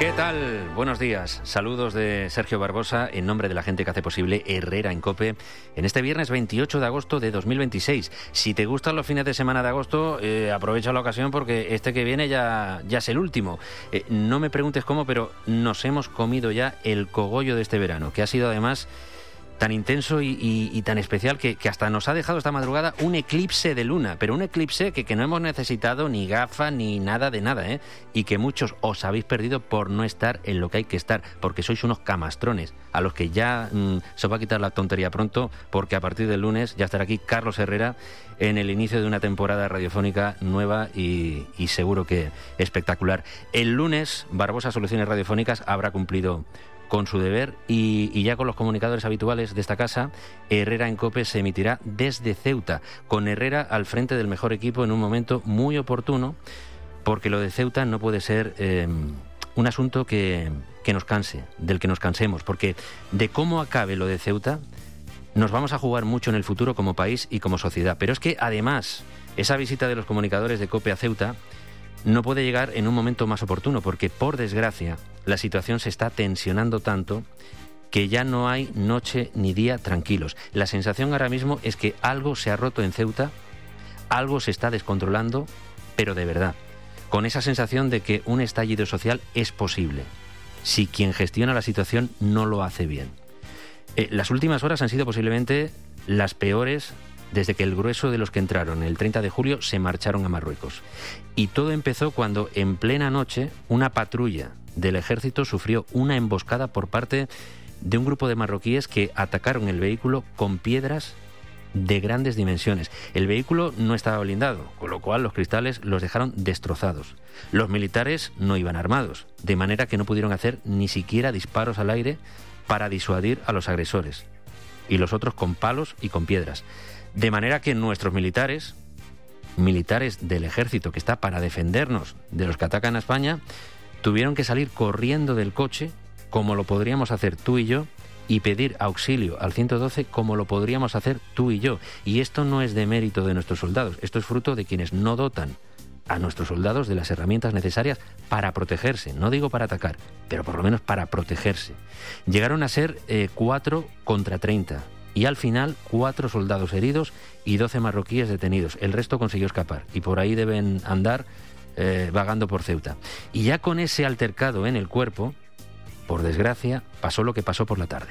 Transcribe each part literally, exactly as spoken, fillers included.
¿Qué tal? Buenos días. Saludos de Sergio Barbosa en nombre de la gente que hace posible Herrera en COPE en este viernes veintiocho de agosto de dos mil veintiséis. Si te gustan los fines de semana de agosto, eh, aprovecha la ocasión porque este que viene ya, ya es el último. Eh, no me preguntes cómo, pero nos hemos comido ya el cogollo de este verano, que ha sido además tan intenso y, y, y tan especial que, que hasta nos ha dejado esta madrugada un eclipse de luna, pero un eclipse que, que no hemos necesitado ni gafa ni nada de nada, ¿eh? Y que muchos os habéis perdido por no estar en lo que hay que estar, porque sois unos camastrones, a los que ya mmm, se os va a quitar la tontería pronto, porque a partir del lunes ya estará aquí Carlos Herrera en el inicio de una temporada radiofónica nueva y, y seguro que espectacular. El lunes, Barbosa Soluciones Radiofónicas habrá cumplido con su deber y, y ya con los comunicadores habituales de esta casa, Herrera en COPE se emitirá desde Ceuta, con Herrera al frente del mejor equipo en un momento muy oportuno, porque lo de Ceuta no puede ser eh, un asunto que, que nos canse, del que nos cansemos, porque de cómo acabe lo de Ceuta nos vamos a jugar mucho en el futuro como país y como sociedad. Pero es que además esa visita de los comunicadores de COPE a Ceuta no puede llegar en un momento más oportuno, porque por desgracia la situación se está tensionando tanto que ya no hay noche ni día tranquilos. La sensación ahora mismo es que algo se ha roto en Ceuta, algo se está descontrolando, pero de verdad, con esa sensación de que un estallido social es posible, si quien gestiona la situación no lo hace bien. Eh, las últimas horas han sido posiblemente las peores desde que el grueso de los que entraron el treinta de julio se marcharon a Marruecos. Y todo empezó cuando, en plena noche, una patrulla del ejército sufrió una emboscada por parte de un grupo de marroquíes que atacaron el vehículo con piedras de grandes dimensiones. El vehículo no estaba blindado, con lo cual los cristales los dejaron destrozados. Los militares no iban armados, de manera que no pudieron hacer ni siquiera disparos al aire para disuadir a los agresores. Y los otros con palos y con piedras. De manera que nuestros militares, militares del ejército que está para defendernos de los que atacan a España, tuvieron que salir corriendo del coche, como lo podríamos hacer tú y yo, y pedir auxilio al ciento doce como lo podríamos hacer tú y yo. Y esto no es de mérito de nuestros soldados, esto es fruto de quienes no dotan a nuestros soldados de las herramientas necesarias para protegerse. No digo para atacar, pero por lo menos para protegerse. Llegaron a ser eh, cuatro contra treinta. Y al final, cuatro soldados heridos y doce marroquíes detenidos. El resto consiguió escapar y por ahí deben andar eh, vagando por Ceuta. Y ya con ese altercado en el cuerpo, por desgracia, pasó lo que pasó por la tarde.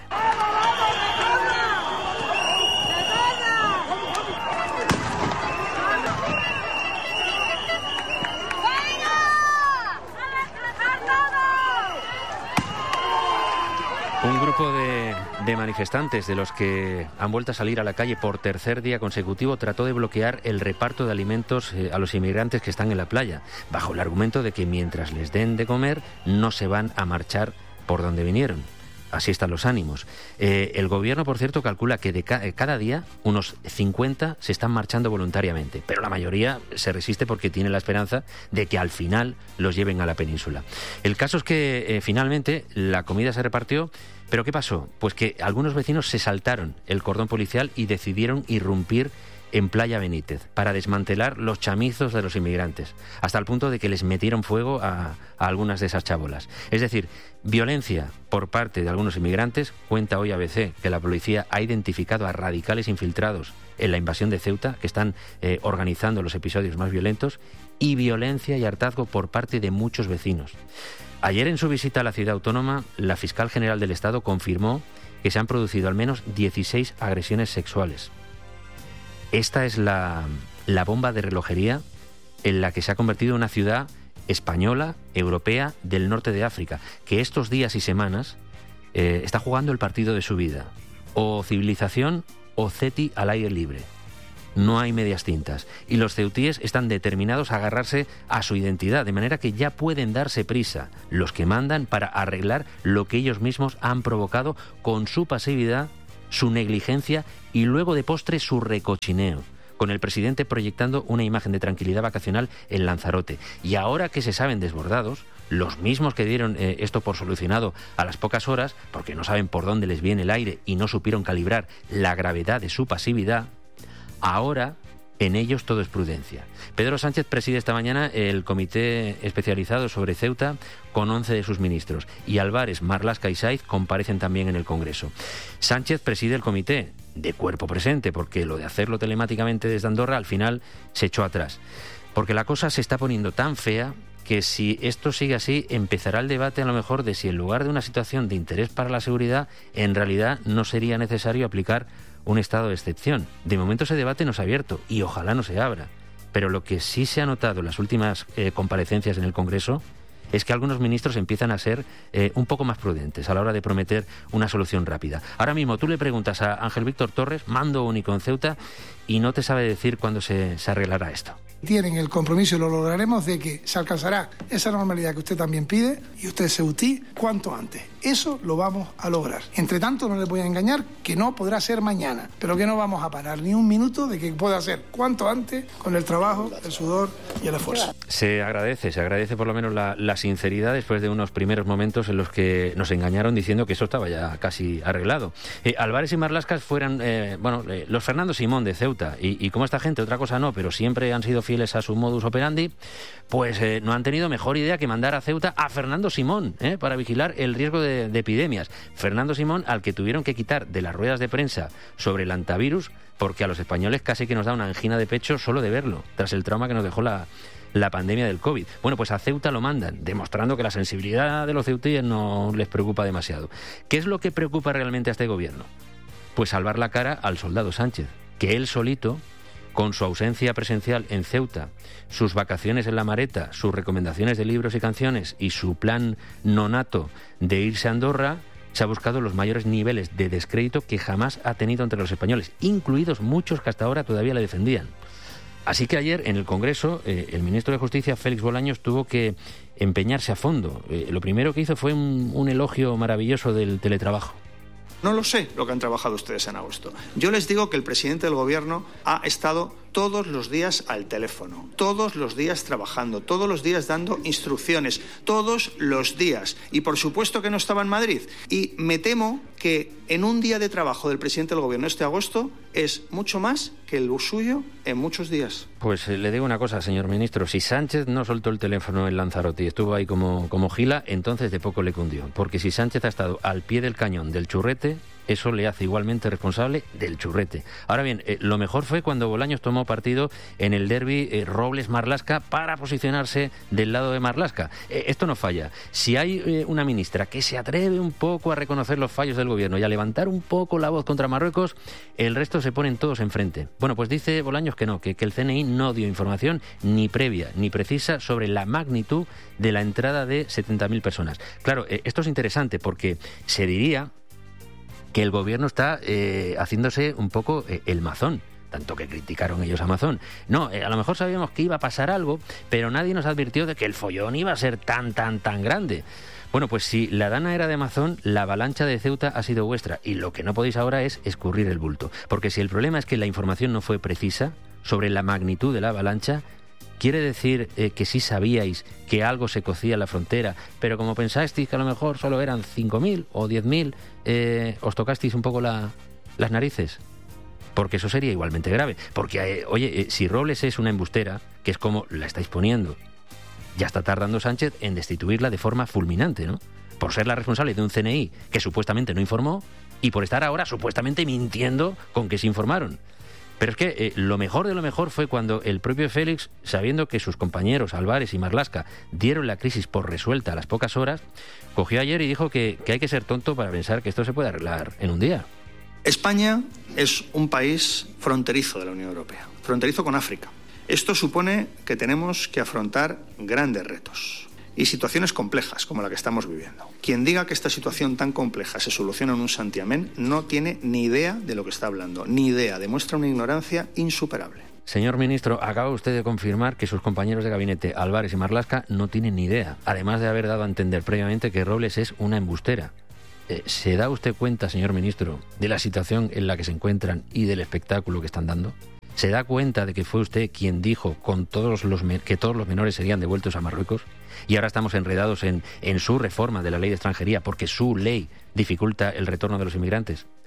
Un grupo de, de manifestantes, de los que han vuelto a salir a la calle por tercer día consecutivo, trató de bloquear el reparto de alimentos eh, a los inmigrantes que están en la playa, bajo el argumento de que mientras les den de comer no se van a marchar por donde vinieron. Así están los ánimos. Eh, el gobierno, por cierto, calcula que de ca- cada día unos cincuenta se están marchando voluntariamente, pero la mayoría se resiste porque tiene la esperanza de que al final los lleven a la península. El caso es que eh, finalmente la comida se repartió, pero ¿qué pasó? Pues que algunos vecinos se saltaron el cordón policial y decidieron irrumpir en Playa Benítez para desmantelar los chamizos de los inmigrantes, hasta el punto de que les metieron fuego a, a algunas de esas chabolas. Es decir, violencia por parte de algunos inmigrantes. Cuenta hoy A B C que la policía ha identificado a radicales infiltrados en la invasión de Ceuta, que están eh, organizando los episodios más violentos, y violencia y hartazgo por parte de muchos vecinos. Ayer, en su visita a la ciudad autónoma, la fiscal general del Estado confirmó que se han producido al menos dieciséis agresiones sexuales. Esta es la, la bomba de relojería en la que se ha convertido una ciudad española, europea, del norte de África, que estos días y semanas eh, está jugando el partido de su vida. O civilización o ceti al aire libre. No hay medias tintas. Y los ceutíes están determinados a agarrarse a su identidad, de manera que ya pueden darse prisa los que mandan para arreglar lo que ellos mismos han provocado con su pasividad, su negligencia y luego de postre su recochineo, con el presidente proyectando una imagen de tranquilidad vacacional en Lanzarote. Y ahora que se saben desbordados, los mismos que dieron eh, esto por solucionado a las pocas horas, porque no saben por dónde les viene el aire y no supieron calibrar la gravedad de su pasividad, ahora En ellos todo es prudencia. Pedro Sánchez preside esta mañana el comité especializado sobre Ceuta con once de sus ministros. Y Álvarez, Marlaska y Saiz comparecen también en el Congreso. Sánchez preside el comité de cuerpo presente, porque lo de hacerlo telemáticamente desde Andorra al final se echó atrás. Porque la cosa se está poniendo tan fea que si esto sigue así, empezará el debate a lo mejor de si en lugar de una situación de interés para la seguridad, en realidad no sería necesario aplicar un estado de excepción. De momento ese debate no se ha abierto y ojalá no se abra. Pero lo que sí se ha notado en las últimas eh, comparecencias en el Congreso es que algunos ministros empiezan a ser eh, un poco más prudentes a la hora de prometer una solución rápida. Ahora mismo tú le preguntas a Ángel Víctor Torres, mando único en Ceuta, y no te sabe decir cuándo se, se arreglará esto. Tienen el compromiso, y lo lograremos, de que se alcanzará esa normalidad que usted también pide y usted ceutí cuanto antes. Eso lo vamos a lograr. Entre tanto, no les voy a engañar que no podrá ser mañana, pero que no vamos a parar ni un minuto de que pueda ser cuanto antes con el trabajo, el sudor y el esfuerzo. Se agradece, se agradece por lo menos la, la sinceridad después de unos primeros momentos en los que nos engañaron diciendo que eso estaba ya casi arreglado. Eh, Álvarez y Marlaska fueran, eh, bueno, eh, los Fernando Simón de Ceuta, y, y como esta gente, otra cosa no, pero siempre han sido fieles a su modus operandi, pues eh, no han tenido mejor idea que mandar a Ceuta a Fernando Simón eh, para vigilar el riesgo de, de epidemias. Fernando Simón, al que tuvieron que quitar de las ruedas de prensa sobre el antivirus, porque a los españoles casi que nos da una angina de pecho solo de verlo, tras el trauma que nos dejó la, la pandemia del COVID. Bueno, pues a Ceuta lo mandan, demostrando que la sensibilidad de los ceutíes no les preocupa demasiado. ¿Qué es lo que preocupa realmente a este gobierno? Pues salvar la cara al soldado Sánchez, que él solito, con su ausencia presencial en Ceuta, sus vacaciones en La Mareta, sus recomendaciones de libros y canciones y su plan nonato de irse a Andorra, se ha buscado los mayores niveles de descrédito que jamás ha tenido entre los españoles, incluidos muchos que hasta ahora todavía le defendían. Así que ayer en el Congreso eh, el ministro de Justicia, Félix Bolaños, tuvo que empeñarse a fondo. Eh, lo primero que hizo fue un, un elogio maravilloso del teletrabajo. No lo sé lo que han trabajado ustedes en agosto. Yo les digo que el presidente del Gobierno ha estado todos los días al teléfono, todos los días trabajando, todos los días dando instrucciones, todos los días. Y por supuesto que no estaba en Madrid. Y me temo que en un día de trabajo del presidente del Gobierno este agosto es mucho más que el suyo en muchos días. Pues eh, le digo una cosa, señor ministro. Si Sánchez no soltó el teléfono en Lanzarote y estuvo ahí como, como gila, entonces de poco le cundió. Porque si Sánchez ha estado al pie del cañón del churrete, eso le hace igualmente responsable del churrete. Ahora bien, eh, lo mejor fue cuando Bolaños tomó partido en el derbi eh, Robles-Marlaska para posicionarse del lado de Marlaska. Eh, esto no falla. Si hay eh, una ministra que se atreve un poco a reconocer los fallos del gobierno y a levantar un poco la voz contra Marruecos, el resto se ponen todos enfrente. Bueno, pues dice Bolaños que no, que, que el C N I no dio información ni previa ni precisa sobre la magnitud de la entrada de setenta mil personas. Claro, eh, esto es interesante porque se diría que el gobierno está eh, haciéndose un poco eh, el mazón, tanto que criticaron ellos a Mazón. No, eh, a lo mejor sabíamos que iba a pasar algo, pero nadie nos advirtió de que el follón iba a ser tan, tan, tan grande. Bueno, pues si la dana era de Mazón, la avalancha de Ceuta ha sido vuestra, y lo que no podéis ahora es escurrir el bulto. Porque si el problema es que la información no fue precisa sobre la magnitud de la avalancha, ¿quiere decir eh, que sí sabíais que algo se cocía en la frontera, pero como pensasteis que a lo mejor solo eran cinco mil o diez mil, eh, os tocasteis un poco la, las narices? Porque eso sería igualmente grave. Porque, eh, oye, eh, si Robles es una embustera, que es como la estáis poniendo, ya está tardando Sánchez en destituirla de forma fulminante, ¿no? Por ser la responsable de un C N I que supuestamente no informó y por estar ahora supuestamente mintiendo con que se informaron. Pero es que eh, lo mejor de lo mejor fue cuando el propio Félix, sabiendo que sus compañeros Álvarez y Marlaska dieron la crisis por resuelta a las pocas horas, cogió ayer y dijo que, que hay que ser tonto para pensar que esto se puede arreglar en un día. España es un país fronterizo de la Unión Europea, fronterizo con África. Esto supone que tenemos que afrontar grandes retos y situaciones complejas como la que estamos viviendo. Quien diga que esta situación tan compleja se soluciona en un santiamén no tiene ni idea de lo que está hablando, ni idea, demuestra una ignorancia insuperable. Señor ministro, acaba usted de confirmar que sus compañeros de gabinete, Álvarez y Marlaska, no tienen ni idea, además de haber dado a entender previamente que Robles es una embustera. Eh, ¿Se da usted cuenta, señor ministro, de la situación en la que se encuentran y del espectáculo que están dando? ¿Se da cuenta de que fue usted quien dijo con todos los que todos los menores serían devueltos a Marruecos? Y ahora estamos enredados en, en su reforma de la ley de extranjería porque su ley dificulta el retorno de los inmigrantes.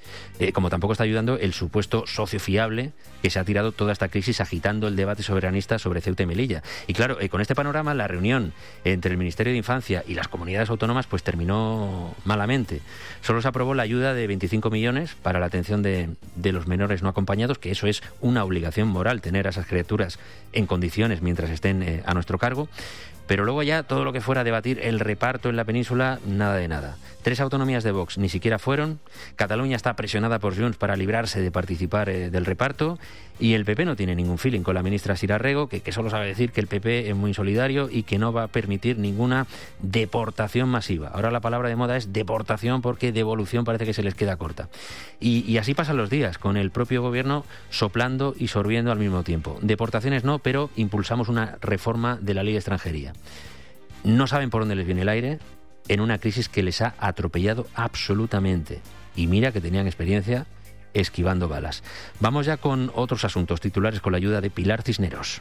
Eh, como tampoco está ayudando el supuesto socio fiable que se ha tirado toda esta crisis agitando el debate soberanista sobre Ceuta y Melilla. Y claro, eh, con este panorama, la reunión entre el Ministerio de Infancia y las comunidades autónomas pues terminó malamente. Solo se aprobó la ayuda de veinticinco millones para la atención de, de los menores no acompañados, que eso es una obligación moral, tener a esas criaturas en condiciones mientras estén eh, a nuestro cargo. Pero luego ya todo lo que fuera a debatir el reparto en la península, nada de nada. Tres autonomías de Vox ni siquiera fueron. Cataluña está presionada por Junts para librarse de participar eh, del reparto. Y el P P no tiene ningún feeling con la ministra Sira Rego, que, que solo sabe decir que el P P es muy solidario y que no va a permitir ninguna deportación masiva. Ahora la palabra de moda es deportación porque devolución parece que se les queda corta. Y, y así pasan los días, con el propio gobierno soplando y sorbiendo al mismo tiempo. Deportaciones no, pero impulsamos una reforma de la ley de extranjería. No saben por dónde les viene el aire en una crisis que les ha atropellado absolutamente. Y mira que tenían experiencia esquivando balas. Vamos ya con otros asuntos titulares con la ayuda de Pilar Cisneros.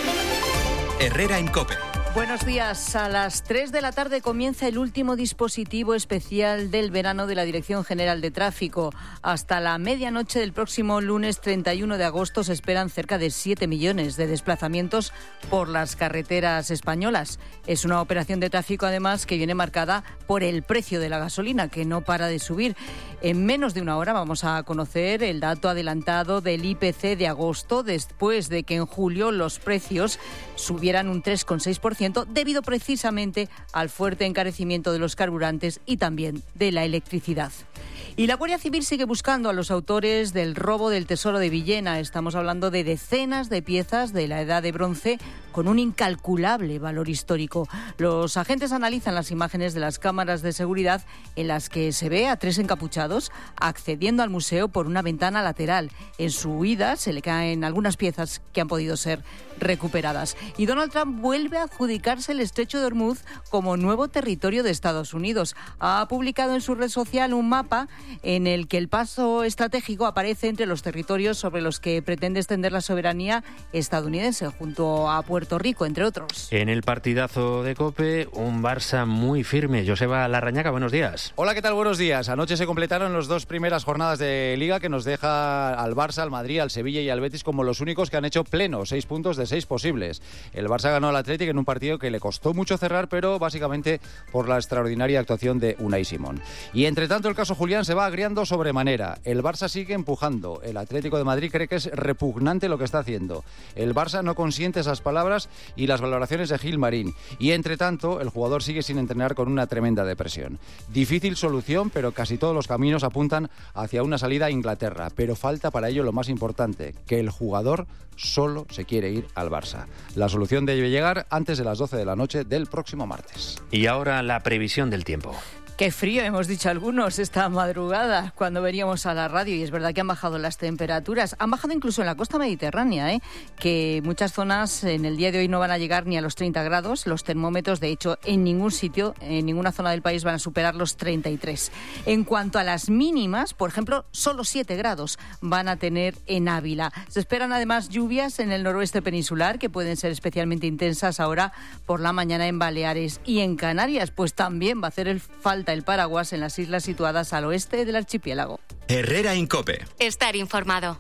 Herrera en COPE. Buenos días. A las tres de la tarde comienza el último dispositivo especial del verano de la Dirección General de Tráfico. Hasta la medianoche del próximo lunes treinta y uno de agosto se esperan cerca de siete millones de desplazamientos por las carreteras españolas. Es una operación de tráfico, además, que viene marcada por el precio de la gasolina, que no para de subir. En menos de una hora vamos a conocer el dato adelantado del I P C de agosto, después de que en julio los precios subieran un tres coma seis por ciento, debido precisamente al fuerte encarecimiento de los carburantes y también de la electricidad. Y la Guardia Civil sigue buscando a los autores del robo del Tesoro de Villena. Estamos hablando de decenas de piezas de la Edad de Bronce con un incalculable valor histórico. Los agentes analizan las imágenes de las cámaras de seguridad en las que se ve a tres encapuchados accediendo al museo por una ventana lateral. En su huida se le caen algunas piezas que han podido ser recuperadas. Y Donald Trump vuelve a adjudicarse el Estrecho de Hormuz como nuevo territorio de Estados Unidos. Ha publicado en su red social un mapa en el que el paso estratégico aparece entre los territorios sobre los que pretende extender la soberanía estadounidense, junto a Puerto Rico, entre otros. En el partidazo de COPE, un Barça muy firme. Joseba Larrañaga, buenos días. Hola, ¿qué tal? Buenos días. Anoche se completaron las dos primeras jornadas de Liga, que nos deja al Barça, al Madrid, al Sevilla y al Betis como los únicos que han hecho pleno, seis puntos de seis posibles. El Barça ganó al Athletic en un partido que le costó mucho cerrar, pero básicamente por la extraordinaria actuación de Unai Simón. Y entre tanto, el caso Julián se va agriando sobremanera. El Barça sigue empujando. El Atlético de Madrid cree que es repugnante lo que está haciendo. El Barça no consiente esas palabras y las valoraciones de Gil Marín. Y entre tanto, el jugador sigue sin entrenar con una tremenda depresión. Difícil solución, pero casi todos los caminos apuntan hacia una salida a Inglaterra. Pero falta para ello lo más importante, que el jugador solo se quiere ir al Barça. La solución debe llegar antes de las doce de la noche del próximo martes. Y ahora la previsión del tiempo. Qué frío, hemos dicho algunos, esta madrugada cuando veníamos a la radio, y es verdad que han bajado las temperaturas. Han bajado incluso en la costa mediterránea, ¿eh? Que muchas zonas en el día de hoy no van a llegar ni a los treinta grados. Los termómetros, de hecho, en ningún sitio, en ninguna zona del país van a superar los treinta y tres. En cuanto a las mínimas, por ejemplo, solo siete grados van a tener en Ávila. Se esperan además lluvias en el noroeste peninsular, que pueden ser especialmente intensas ahora por la mañana en Baleares y en Canarias, pues también va a hacer el falta el paraguas en las islas situadas al oeste del archipiélago. Herrera en COPE. Estar informado.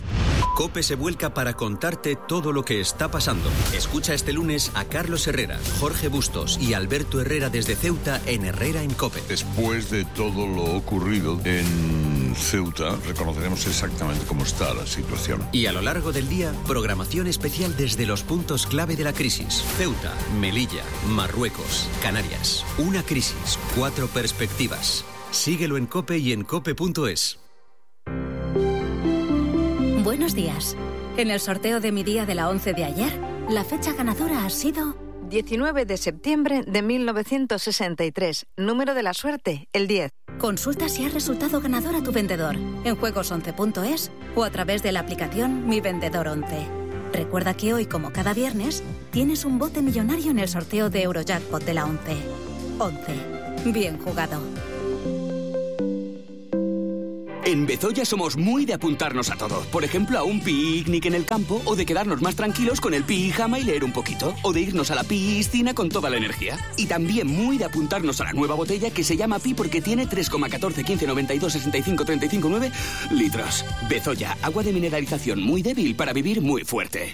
COPE se vuelca para contarte todo lo que está pasando. Escucha este lunes a Carlos Herrera, Jorge Bustos y Alberto Herrera desde Ceuta en Herrera en COPE. Después de todo lo ocurrido en Ceuta, reconoceremos exactamente cómo está la situación. Y a lo largo del día, programación especial desde los puntos clave de la crisis. Ceuta, Melilla, Marruecos, Canarias. Una crisis, cuatro perspectivas. Síguelo en COPE y en cope punto es. Buenos días. En el sorteo de mi día de la once de ayer, la fecha ganadora ha sido diecinueve de septiembre de mil novecientos sesenta y tres. Número de la suerte, el diez. Consulta si has resultado ganador a tu vendedor en juegos once punto es o a través de la aplicación Mi Vendedor once. Recuerda que hoy, como cada viernes, tienes un bote millonario en el sorteo de Eurojackpot de la once. once. Bien jugado. En Bezoya somos muy de apuntarnos a todo. Por ejemplo, a un picnic en el campo, o de quedarnos más tranquilos con el pijama y leer un poquito, o de irnos a la piscina con toda la energía. Y también muy de apuntarnos a la nueva botella que se llama Pi porque tiene tres coma catorce, quince, noventa y dos, sesenta y cinco, treinta y cinco, nueve litros. Bezoya, agua de mineralización muy débil para vivir muy fuerte.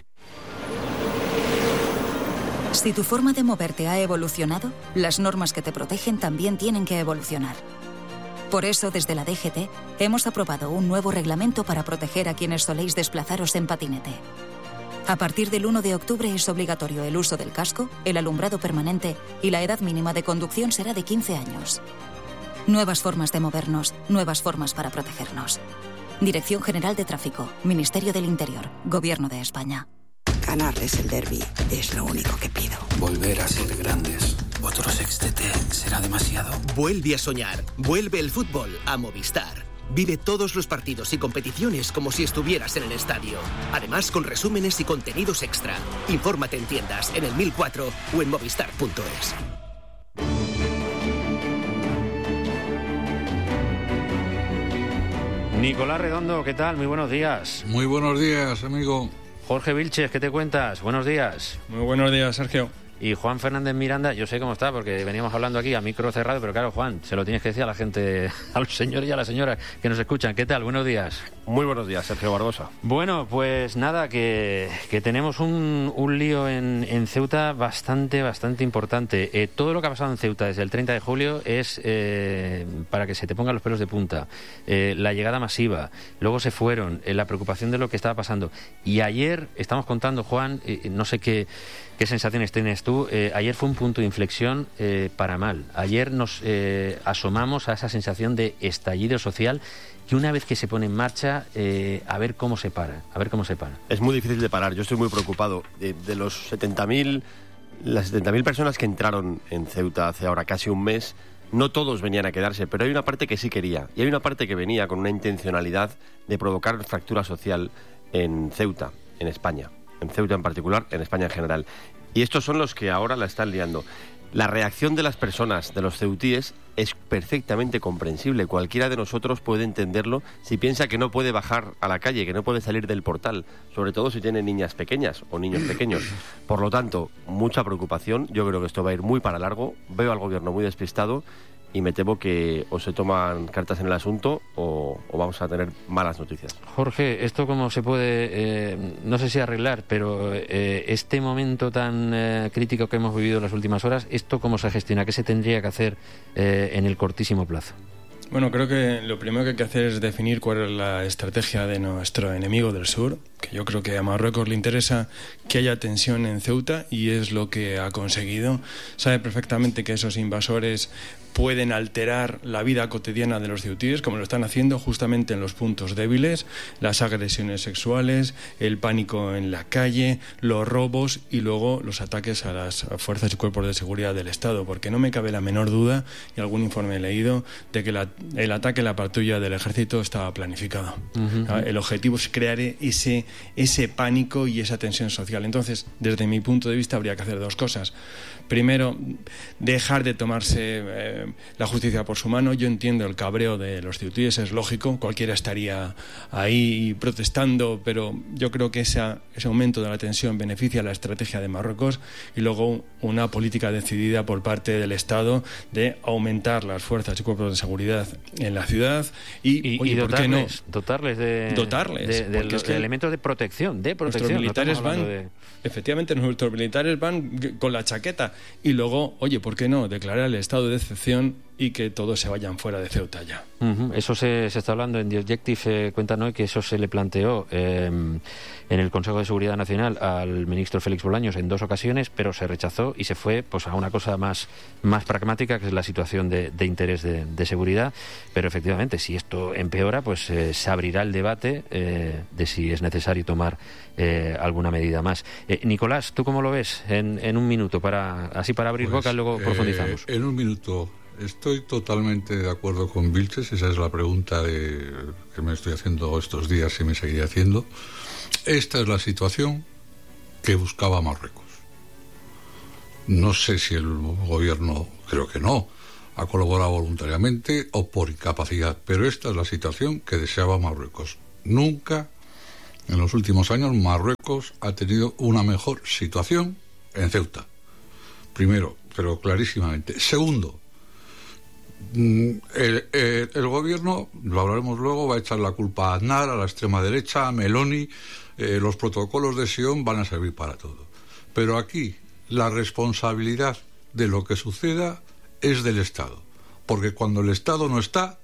Si tu forma de moverte ha evolucionado, las normas que te protegen también tienen que evolucionar. Por eso, desde la D G T, hemos aprobado un nuevo reglamento para proteger a quienes soléis desplazaros en patinete. A partir del uno de octubre es obligatorio el uso del casco, el alumbrado permanente y la edad mínima de conducción será de quince años. Nuevas formas de movernos, nuevas formas para protegernos. Dirección General de Tráfico, Ministerio del Interior, Gobierno de España. Ganarles el derbi es lo único que pido. Volver a ser grandes. Otro sextete será demasiado. Vuelve a soñar. Vuelve el fútbol a Movistar. Vive todos los partidos y competiciones como si estuvieras en el estadio. Además, con resúmenes y contenidos extra. Infórmate en tiendas, en el mil cuatro o en movistar punto es. Nicolás Redondo, ¿qué tal? Muy buenos días. Muy buenos días, amigo. Jorge Vilches, ¿qué te cuentas? Buenos días. Muy buenos días, Sergio. Y Juan Fernández Miranda, yo sé cómo está, porque veníamos hablando aquí a micro cerrado, pero claro, Juan, se lo tienes que decir a la gente, a los señores y a las señoras que nos escuchan. ¿Qué tal? Buenos días. Muy buenos días, Sergio Barbosa. Bueno, pues nada, que, que tenemos un, un lío en, en Ceuta bastante, bastante importante. Eh, todo lo que ha pasado en Ceuta desde el treinta de julio es eh, para que se te pongan los pelos de punta. Eh, la llegada masiva, luego se fueron, eh, la preocupación de lo que estaba pasando. Y ayer, estamos contando, Juan, eh, no sé qué... ¿Qué sensaciones tienes tú? Eh, ayer fue un punto de inflexión eh, para mal. Ayer nos eh, asomamos a esa sensación de estallido social que una vez que se pone en marcha, eh, a ver cómo se para, a ver cómo se para. Es muy difícil de parar. Yo estoy muy preocupado. De, de los setenta mil, las setenta mil personas que entraron en Ceuta hace ahora casi un mes, no todos venían a quedarse, pero hay una parte que sí quería. Y hay una parte que venía con una intencionalidad de provocar fractura social en Ceuta, en España. En Ceuta en particular, en España en general. Y estos son los que ahora la están liando. La reacción de las personas, de los ceutíes, es perfectamente comprensible. Cualquiera de nosotros puede entenderlo si piensa que no puede bajar a la calle, que no puede salir del portal, sobre todo si tiene niñas pequeñas o niños pequeños. Por lo tanto, mucha preocupación. Yo creo que esto va a ir muy para largo. Veo al gobierno muy despistado y me temo que o se toman cartas en el asunto o, o vamos a tener malas noticias. Jorge, ¿esto cómo se puede, eh, no sé si arreglar, pero eh, este momento tan eh, crítico que hemos vivido en las últimas horas, ¿esto cómo se gestiona? ¿Qué se tendría que hacer eh, en el cortísimo plazo? Bueno, creo que lo primero que hay que hacer es definir cuál es la estrategia de nuestro enemigo del sur, que yo creo que a Marruecos le interesa que haya tensión en Ceuta y es lo que ha conseguido. Sabe perfectamente que esos invasores pueden alterar la vida cotidiana de los ceutíes, como lo están haciendo justamente en los puntos débiles, las agresiones sexuales, el pánico en la calle, los robos y luego los ataques a las fuerzas y cuerpos de seguridad del Estado, porque no me cabe la menor duda, y algún informe he leído, de que la, el ataque a la patrulla del ejército estaba planificado. Uh-huh. El objetivo es crear ese, ese pánico y esa tensión social. Entonces, desde mi punto de vista, habría que hacer dos cosas. Primero, dejar de tomarse eh, la justicia por su mano. Yo entiendo el cabreo de los ceutíes, es lógico, cualquiera estaría ahí protestando, pero yo creo que esa, ese aumento de la tensión beneficia a la estrategia de Marruecos y luego una política decidida por parte del Estado de aumentar las fuerzas y cuerpos de seguridad en la ciudad y, y, oye, y dotarles, ¿por qué no? dotarles de, dotarles, de, de, de, es que de elementos de protección, de protección. Nuestros militares no van, de... efectivamente, nuestros militares van con la chaqueta y luego, oye, ¿por qué no? Declarar el estado de excepción y que todos se vayan fuera de Ceuta ya. Uh-huh. Eso se, se está hablando en The Objective, eh, cuentan hoy que eso se le planteó eh, en el Consejo de Seguridad Nacional al ministro Félix Bolaños en dos ocasiones, pero se rechazó y se fue pues a una cosa más, más pragmática, que es la situación de, de interés de, de seguridad. Pero efectivamente, si esto empeora, pues eh, se abrirá el debate eh, de si es necesario tomar eh, alguna medida más. Eh, Nicolás, ¿tú cómo lo ves? En, en un minuto, para así para abrir pues, boca, luego eh, profundizamos. En un minuto. Estoy totalmente de acuerdo con Vilches, esa es la pregunta de, que me estoy haciendo estos días y me seguiré haciendo. Esta es la situación que buscaba Marruecos. No sé si el gobierno, creo que no, ha colaborado voluntariamente o por incapacidad, pero esta es la situación que deseaba Marruecos. Nunca en los últimos años Marruecos ha tenido una mejor situación en Ceuta. Primero, pero clarísimamente. Segundo, el, el, el gobierno, lo hablaremos luego, va a echar la culpa a Aznar, a la extrema derecha, a Meloni. Eh, los protocolos de Sion van a servir para todo. Pero aquí la responsabilidad de lo que suceda es del Estado. Porque cuando el Estado no está,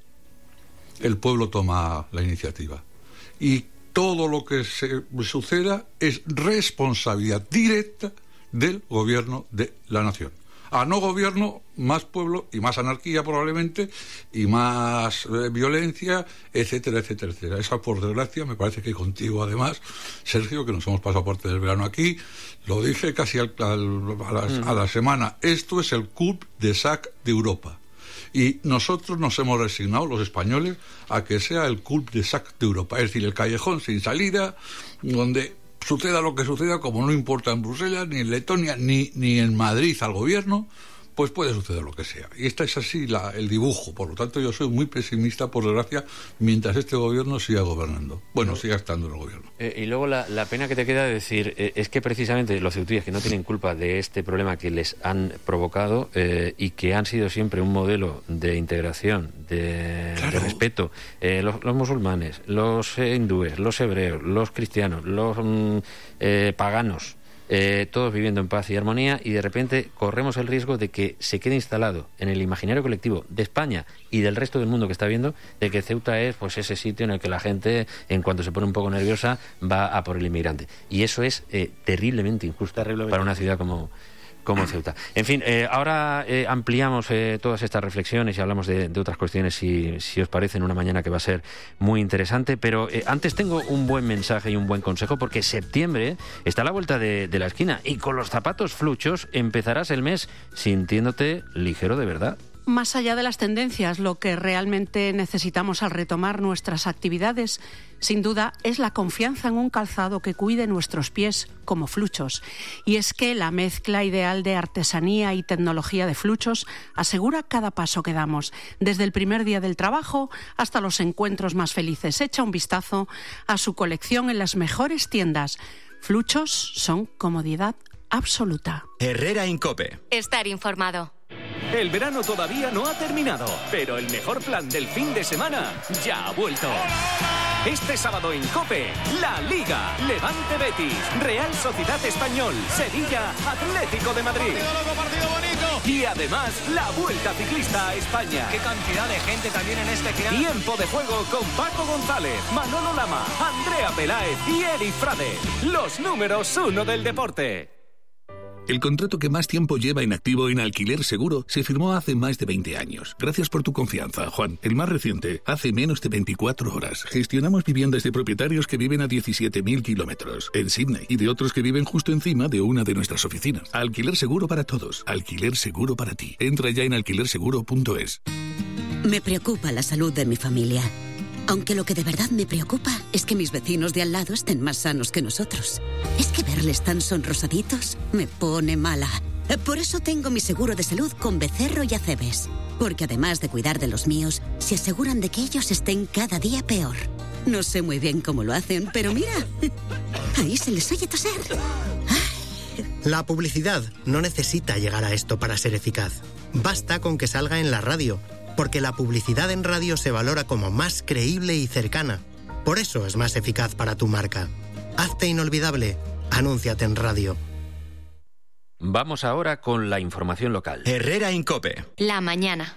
el pueblo toma la iniciativa. Y todo lo que se suceda es responsabilidad directa del gobierno de la nación. A no gobierno, más pueblo y más anarquía probablemente, y más eh, violencia, etcétera, etcétera, etcétera. Esa, por desgracia, me parece que contigo además, Sergio, que nos hemos pasado parte del verano aquí, lo dije casi al, al, a, la, mm. a la semana, esto es el cul-de-sac de Europa. Y nosotros nos hemos resignado, los españoles, a que sea el cul-de-sac de Europa, es decir, el callejón sin salida, donde suceda lo que suceda, como no importa en Bruselas, ni en Letonia, ni, ni en Madrid al gobierno, pues puede suceder lo que sea. Y esta es así la, el dibujo. Por lo tanto, yo soy muy pesimista, por desgracia, mientras este gobierno siga gobernando. Bueno, siga estando en el gobierno. Eh, y luego la, la pena que te queda de decir eh, es que precisamente los ceutíes que no tienen culpa de este problema que les han provocado eh, y que han sido siempre un modelo de integración, de, claro. de respeto, eh, los, los musulmanes, los eh, hindúes, los hebreos, los cristianos, los mm, eh, paganos, Eh, todos viviendo en paz y armonía, y de repente corremos el riesgo de que se quede instalado en el imaginario colectivo de España y del resto del mundo que está viendo, de que Ceuta es pues ese sitio en el que la gente, en cuanto se pone un poco nerviosa, va a por el inmigrante. Y eso es eh, terriblemente injusto terriblemente. para una ciudad como como Ceuta. En fin, eh, ahora eh, ampliamos eh, todas estas reflexiones y hablamos de, de otras cuestiones, si, si os parece, en una mañana que va a ser muy interesante, pero eh, antes tengo un buen mensaje y un buen consejo, porque septiembre está a la vuelta de, de la esquina y con los zapatos fluchos empezarás el mes sintiéndote ligero de verdad. Más allá de las tendencias, lo que realmente necesitamos al retomar nuestras actividades, sin duda, es la confianza en un calzado que cuide nuestros pies como Fluchos. Y es que la mezcla ideal de artesanía y tecnología de Fluchos asegura cada paso que damos, desde el primer día del trabajo hasta los encuentros más felices. Echa un vistazo a su colección en las mejores tiendas. Fluchos son comodidad absoluta. Herrera en COPE. Estar informado. El verano todavía no ha terminado, pero el mejor plan del fin de semana ya ha vuelto. Este sábado en COPE, La Liga, Levante Betis, Real Sociedad Español, Sevilla, Atlético de Madrid. Y además, la Vuelta Ciclista a España. ¡Qué cantidad de gente también en este final! Tiempo de juego con Paco González, Manolo Lama, Andrea Peláez y Eri Frade. Los números uno del deporte. El contrato que más tiempo lleva en activo en Alquiler Seguro se firmó hace más de veinte años. Gracias por tu confianza, Juan. El más reciente, hace menos de veinticuatro horas. Gestionamos viviendas de propietarios que viven a diecisiete mil kilómetros en Sydney y de otros que viven justo encima de una de nuestras oficinas. Alquiler Seguro para todos. Alquiler Seguro para ti. Entra ya en alquiler seguro punto es. Me preocupa la salud de mi familia. Aunque lo que de verdad me preocupa es que mis vecinos de al lado estén más sanos que nosotros. Es que verles tan sonrosaditos me pone mala. Por eso tengo mi seguro de salud con Becerro y Acebes. Porque además de cuidar de los míos, se aseguran de que ellos estén cada día peor. No sé muy bien cómo lo hacen, pero mira, ahí se les oye toser. La publicidad no necesita llegar a esto para ser eficaz. Basta con que salga en la radio. Porque la publicidad en radio se valora como más creíble y cercana. Por eso es más eficaz para tu marca. Hazte inolvidable. Anúnciate en radio. Vamos ahora con la información local. Herrera en COPE. La mañana.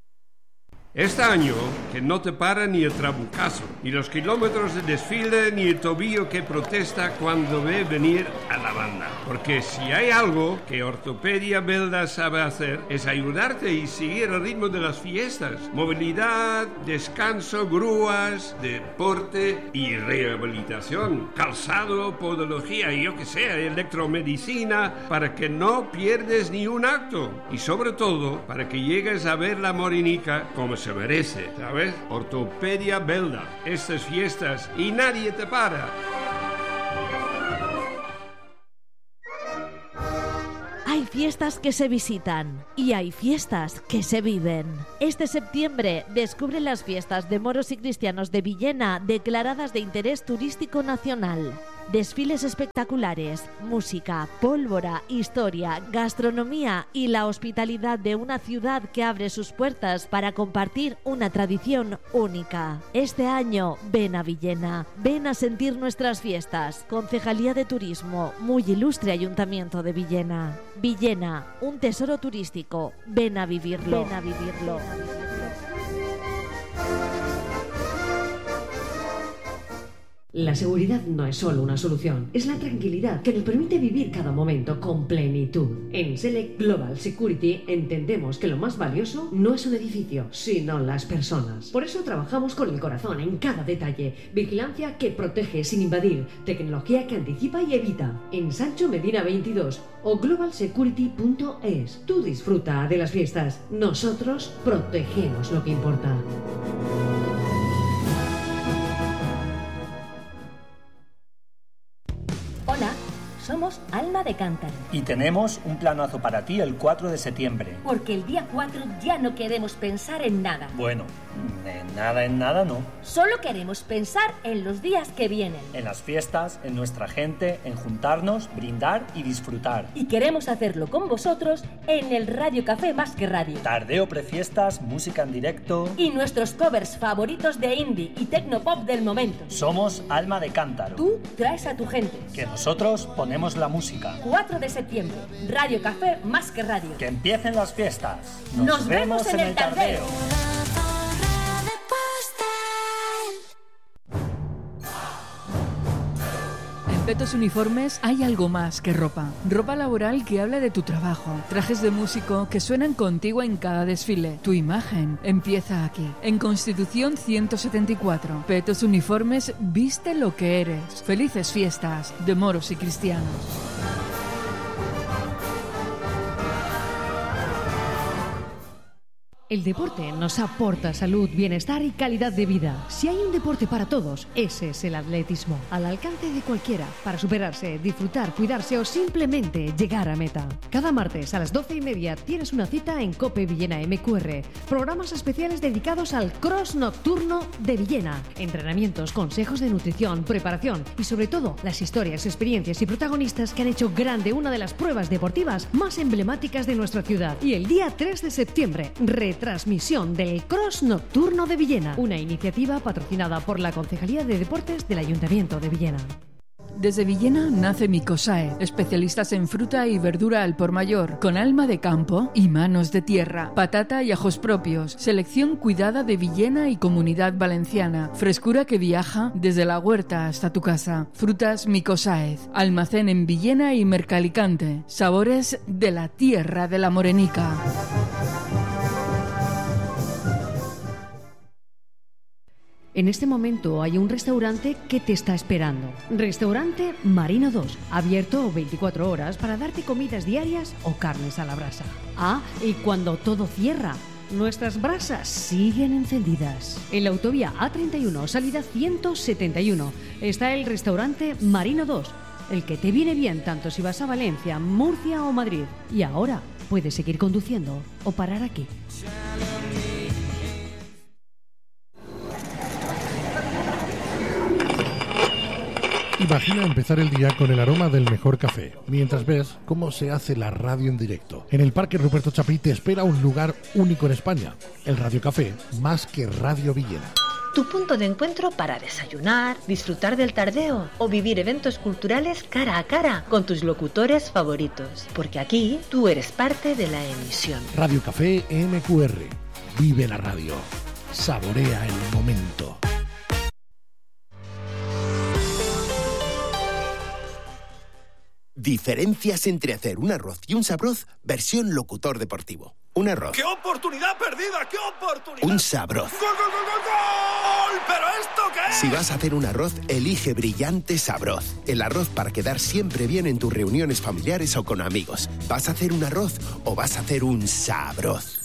Este año, que no te para ni el trabucazo, ni los kilómetros de desfile, ni el tobillo que protesta cuando ve venir a la banda. Porque si hay algo que Ortopedia Belda sabe hacer, es ayudarte y seguir el ritmo de las fiestas. Movilidad, descanso, grúas, deporte y rehabilitación. Calzado, podología y yo que sé, electromedicina, para que no pierdes ni un acto. Y sobre todo, para que llegues a ver la Morinica como se merece, ¿sabes? Ortopedia Belda, estas fiestas y nadie te para. Hay fiestas que se visitan y hay fiestas que se viven. Este septiembre descubre las fiestas de moros y cristianos de Villena declaradas de interés turístico nacional. Desfiles espectaculares, música, pólvora, historia, gastronomía y la hospitalidad de una ciudad que abre sus puertas para compartir una tradición única. Este año, ven a Villena, ven a sentir nuestras fiestas. Concejalía de Turismo, muy ilustre Ayuntamiento de Villena. Villena, un tesoro turístico, ven a vivirlo. Ven a vivirlo. La seguridad no es solo una solución, es la tranquilidad que nos permite vivir cada momento con plenitud. En Select Global Security entendemos que lo más valioso no es un edificio, sino las personas. Por eso trabajamos con el corazón en cada detalle. Vigilancia que protege sin invadir, tecnología que anticipa y evita. En Sancho Medina veintidós o global security punto es. Tú disfruta de las fiestas, nosotros protegemos lo que importa. Hola, somos Alma de Cántaro. Y tenemos un planazo para ti el cuatro de septiembre. Porque el día cuatro ya no queremos pensar en nada. Bueno, en nada, en nada no. Solo queremos pensar en los días que vienen. En las fiestas, en nuestra gente, en juntarnos, brindar y disfrutar. Y queremos hacerlo con vosotros en el Radio Café Más que Radio. Tardeo prefiestas, música en directo. Y nuestros covers favoritos de indie y tecnopop del momento. Somos Alma de Cántaro. Tú traes a tu gente. Que nosotros ponemos la música. cuatro de septiembre, Radio Café Más que Radio. Que empiecen las fiestas. Nos, Nos vemos, vemos en, en el Tardeo. tardeo. En Petos Uniformes hay algo más que ropa. Ropa laboral que habla de tu trabajo. Trajes de músico que suenan contigo en cada desfile. Tu imagen empieza aquí. En Constitución ciento setenta y cuatro. Petos Uniformes, viste lo que eres. Felices fiestas de moros y cristianos. El deporte nos aporta salud, bienestar y calidad de vida. Si hay un deporte para todos, ese es el atletismo. Al alcance de cualquiera, para superarse, disfrutar, cuidarse o simplemente llegar a meta. Cada martes a las doce y media tienes una cita en COPE Villena M Q R. Programas especiales dedicados al cross nocturno de Villena. Entrenamientos, consejos de nutrición, preparación y sobre todo las historias, experiencias y protagonistas que han hecho grande una de las pruebas deportivas más emblemáticas de nuestra ciudad. Y el día tres de septiembre, transmisión del Cross Nocturno de Villena, una iniciativa patrocinada por la Concejalía de Deportes del Ayuntamiento de Villena. Desde Villena nace Micosae, especialistas en fruta y verdura al por mayor, con alma de campo y manos de tierra, patata y ajos propios, selección cuidada de Villena y Comunidad Valenciana, frescura que viaja desde la huerta hasta tu casa. Frutas Micosae, almacén en Villena y Mercalicante, sabores de la tierra de la Morenica. En este momento hay un restaurante que te está esperando. Restaurante Marino dos, abierto veinticuatro horas para darte comidas diarias o carnes a la brasa. Ah, y cuando todo cierra, nuestras brasas siguen encendidas. En la autovía A treinta y uno, salida ciento setenta y uno, está el restaurante Marino dos, el que te viene bien tanto si vas a Valencia, Murcia o Madrid. Y ahora puedes seguir conduciendo o parar aquí. Imagina empezar el día con el aroma del mejor café, mientras ves cómo se hace la radio en directo. En el Parque Ruperto Chapí te espera un lugar único en España, el Radio Café, más que Radio Villena. Tu punto de encuentro para desayunar, disfrutar del tardeo o vivir eventos culturales cara a cara con tus locutores favoritos. Porque aquí tú eres parte de la emisión. Radio Café M Q R. Vive la radio. Saborea el momento. Diferencias entre hacer un arroz y un sabroz, versión locutor deportivo. Un arroz. ¡Qué oportunidad perdida! ¡Qué oportunidad! Un sabroz. ¡Gol, gol, gol, gol, gol! ¿Pero esto qué es? Si vas a hacer un arroz, elige Brillante Sabroz. El arroz para quedar siempre bien en tus reuniones familiares o con amigos. ¿Vas a hacer un arroz o vas a hacer un sabroz?